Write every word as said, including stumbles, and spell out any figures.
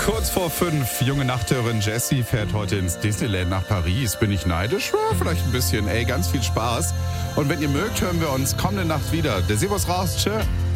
Kurz vor fünf, junge Nachthörerin Jessie fährt heute ins Disneyland nach Paris. Bin ich neidisch? Ja, vielleicht ein bisschen. Ey, ganz viel Spaß. Und wenn ihr mögt, hören wir uns kommende Nacht wieder. Der Servus raus. Tschö.